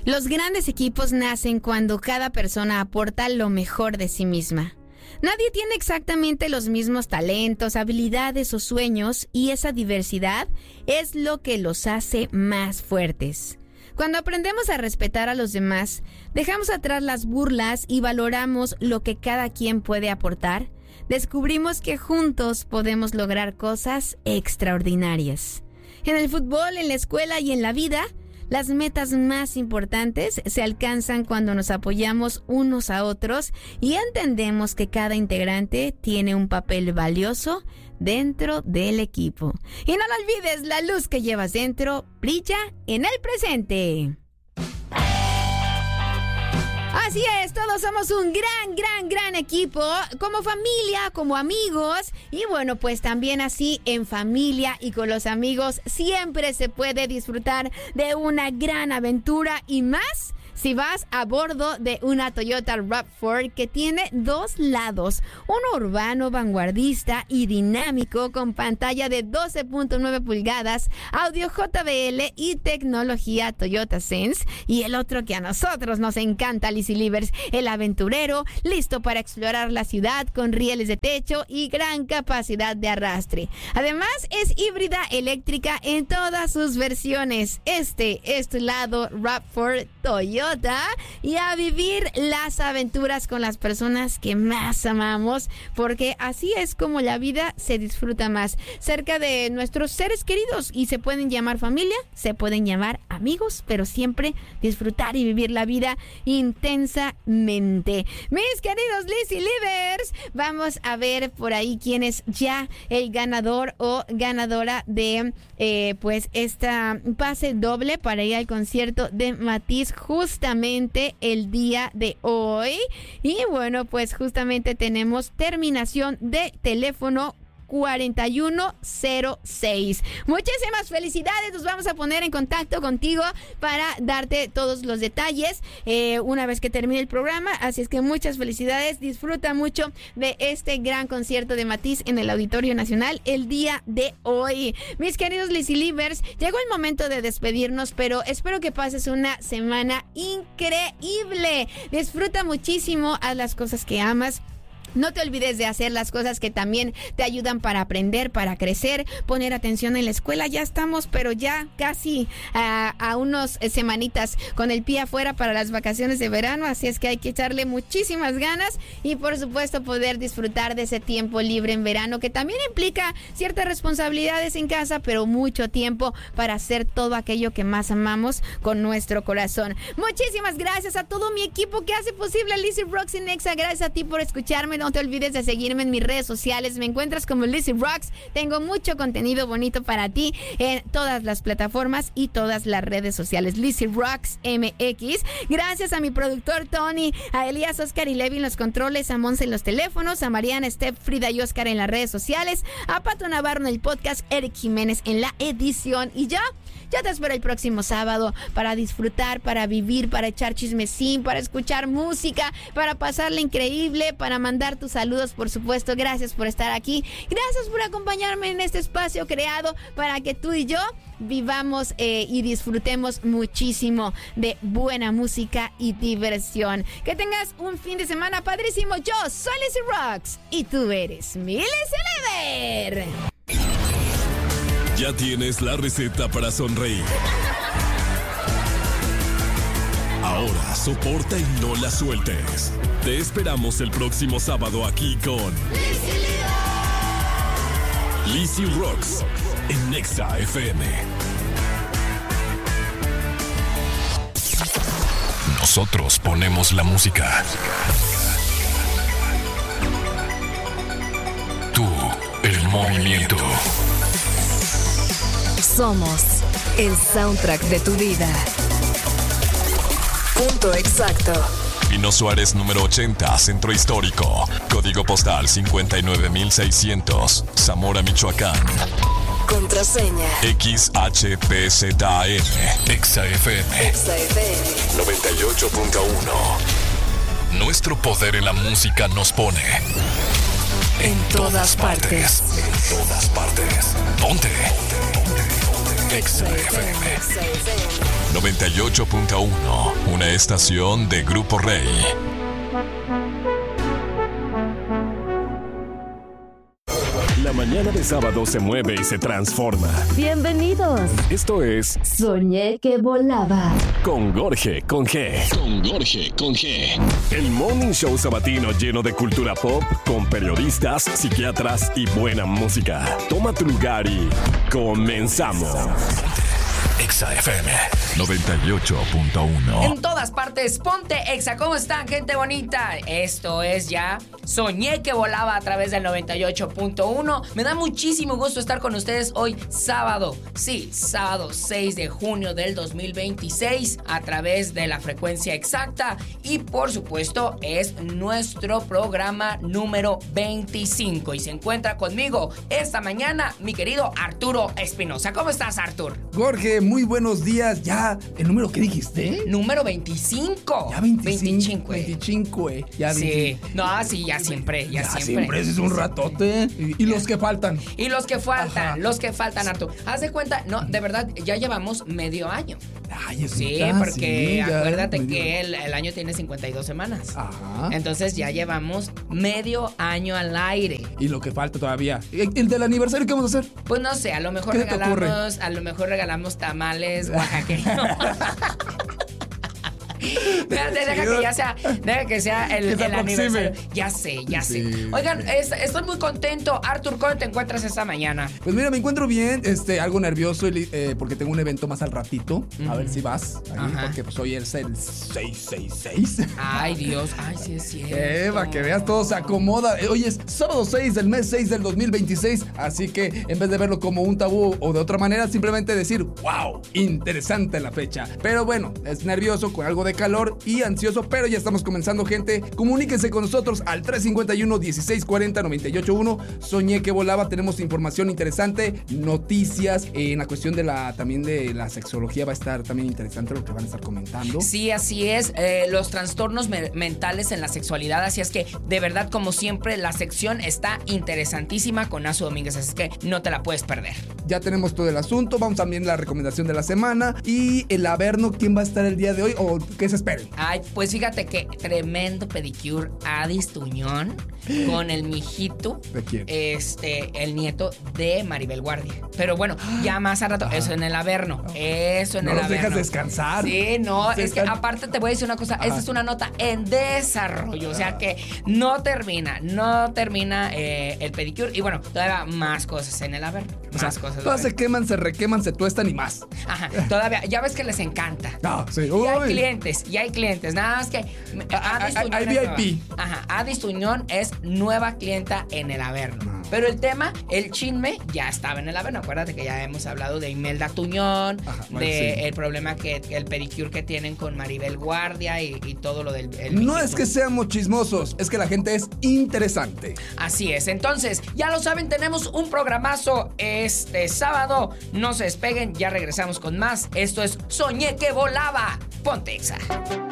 Los grandes equipos nacen cuando cada persona aporta lo mejor de sí misma. Nadie tiene exactamente los mismos talentos, habilidades o sueños, y esa diversidad es lo que los hace más fuertes. Cuando aprendemos a respetar a los demás, dejamos atrás las burlas y valoramos lo que cada quien puede aportar, descubrimos que juntos podemos lograr cosas extraordinarias. En el fútbol, en la escuela y en la vida, las metas más importantes se alcanzan cuando nos apoyamos unos a otros y entendemos que cada integrante tiene un papel valioso dentro del equipo. Y no lo olvides, la luz que llevas dentro brilla en el presente. Así es, todos somos un gran equipo, como familia, como amigos, y bueno, pues también así en familia y con los amigos siempre se puede disfrutar de una gran aventura, y más si vas a bordo de una Toyota RAV4 que tiene dos lados, uno urbano, vanguardista y dinámico con pantalla de 12.9 pulgadas, audio JBL y tecnología Toyota Sense, y el otro que a nosotros nos encanta, Lizzy Livers, el aventurero, listo para explorar la ciudad con rieles de techo y gran capacidad de arrastre. Además es híbrida eléctrica en todas sus versiones. Este es tu lado RAV4 Toyota, y a vivir las aventuras con las personas que más amamos, porque así es como la vida se disfruta más, cerca de nuestros seres queridos, y se pueden llamar familia, se pueden llamar amigos, pero siempre disfrutar y vivir la vida intensamente. Mis queridos Lizzy Livers, vamos a ver por ahí quién es ya el ganador o ganadora de pues esta pase doble para ir al concierto de Matiz justamente el día de hoy. Y bueno, pues justamente tenemos terminación de teléfono 4106. Muchísimas felicidades, nos vamos a poner en contacto contigo para darte todos los detalles una vez que termine el programa, así es que muchas felicidades, disfruta mucho de este gran concierto de Matiz en el Auditorio Nacional el día de hoy. Mis queridos Lizzy Livers, llegó el momento de despedirnos, pero espero que pases una semana increíble, disfruta muchísimo a las cosas que amas. No te olvides de hacer las cosas que también te ayudan para aprender, para crecer, poner atención en la escuela. Ya estamos, pero ya casi a unos semanitas con el pie afuera para las vacaciones de verano, así es que hay que echarle muchísimas ganas y por supuesto poder disfrutar de ese tiempo libre en verano, que también implica ciertas responsabilidades en casa, pero mucho tiempo para hacer todo aquello que más amamos con nuestro corazón. Muchísimas gracias a todo mi equipo que hace posible Lizzy Rocks en Exa. Gracias a ti por escucharme. No te olvides de seguirme en mis redes sociales. Me encuentras como Lizzy Rocks. Tengo mucho contenido bonito para ti en todas las plataformas y todas las redes sociales. Lizzy Rocks MX. Gracias a mi productor Tony, a Elías, Oscar y Levi en los controles, a Monse en los teléfonos, a Mariana, Steph, Frida y Oscar en las redes sociales, a Pato Navarro en el podcast, Eric Jiménez en la edición. Y yo te espero el próximo sábado para disfrutar, para vivir, para echar chismecín, para escuchar música, para pasarla increíble, para mandar tus saludos, por supuesto. Gracias por estar aquí. Gracias por acompañarme en este espacio creado para que tú y yo vivamos y disfrutemos muchísimo de buena música y diversión. Que tengas un fin de semana padrísimo. Yo soy Lizzy Rocks y tú eres mi Lizzy Liver. Ya tienes la receta para sonreír. Ahora soporta y no la sueltes. Te esperamos el próximo sábado aquí con Lizzy Rocks en Exa FM. Nosotros ponemos la música. Tú, el movimiento. Somos el soundtrack de tu vida. Punto exacto. Pino Suárez número 80, Centro Histórico. Código postal 59600, Zamora, Michoacán. Contraseña XHPZN. Exa FM 98.1. Nuestro poder en la música nos pone en todas partes. En todas partes. Ponte. Exa FM. 98.1, una estación de Grupo Rey. La mañana de sábado se mueve y se transforma. Bienvenidos. Esto es Soñé que volaba. Con Jorge con G. Con Jorge con G. El morning show sabatino lleno de cultura pop, con periodistas, psiquiatras y buena música. Toma tu lugar y comenzamos. Exa FM 98.1. En todas partes, ponte Exa. ¿Cómo están, gente bonita? Esto es ya Soñé que volaba a través del 98.1. Me da muchísimo gusto estar con ustedes hoy sábado. Sí, sábado 6 de junio del 2026 a través de la frecuencia exacta. Y por supuesto es nuestro programa número 25. Y se encuentra conmigo esta mañana mi querido Arturo Espinosa. ¿Cómo estás, Artur? Jorge, muy buenos días. Ya, ¿el número que dijiste? Número 25. Ya 25. 25, ya sí. No, sí, ya siempre, ya siempre. Siempre, ese es un ratote. Y los que faltan. Y los que faltan, Arturo. Haz de cuenta, no, de verdad, ya llevamos medio año. Ay, es sí, neta, porque sí, acuérdate que el año tiene 52 semanas. Ajá. Entonces ya llevamos medio año al aire. Y lo que falta todavía. ¿El del aniversario qué vamos a hacer? Pues no sé, a lo mejor regalamos tamales oaxaqueños. Deja que sea el aniversario. Ya sé. Oigan, estoy muy contento. Artur, ¿cómo te encuentras esta mañana? Pues mira, me encuentro bien, algo nervioso porque tengo un evento más al ratito. A ver si vas ahí, porque pues hoy es el 666. Ay, Dios, ay, sí es cierto. Para que veas, todo se acomoda. Hoy es sábado 6 del mes 6 del 2026. Así que en vez de verlo como un tabú o de otra manera, simplemente decir, wow, interesante la fecha. Pero bueno, es nervioso, con algo de calor y ansioso, pero ya estamos comenzando, gente. Comuníquense con nosotros al 351-1640-981. Soñé que volaba, tenemos información interesante, noticias, en la cuestión también de la sexología va a estar también interesante lo que van a estar comentando. Sí, así es, los trastornos mentales en la sexualidad, así es que de verdad, como siempre, la sección está interesantísima con Azu Domínguez, así es que no te la puedes perder. Ya tenemos todo el asunto, vamos también a la recomendación de la semana y el Averno, ¿quién va a estar el día de hoy o qué se esperen? Ay, pues fíjate que tremendo pedicure Adis Tuñón con el mijito. ¿De quién? El nieto de Maribel Guardia. Pero bueno, ya más a rato, eso en el Averno. Eso en el Averno. No los dejas descansar. Sí, no, es que aparte te voy a decir una cosa, esta es una nota en desarrollo, o sea que no termina el pedicure y bueno, todavía más cosas en el Averno. Más cosas. Todas se queman, se requeman, se tuestan y más. Ajá, todavía, ya ves que les encanta. No, sí. Y hay clientes, nada más que hay VIP. Ajá, Adis Tuñón es nueva clienta en el Averno. Pero el tema, el chisme, ya estaba en el Averno. Acuérdate que ya hemos hablado de Imelda Tuñón, el problema el pedicure que tienen con Maribel Guardia y todo lo del... No es que seamos chismosos, es que la gente es interesante. Así es, entonces, ya lo saben, tenemos un programazo este sábado. No se despeguen, ya regresamos con más. Esto es Soñé que volaba. Ponte Exa.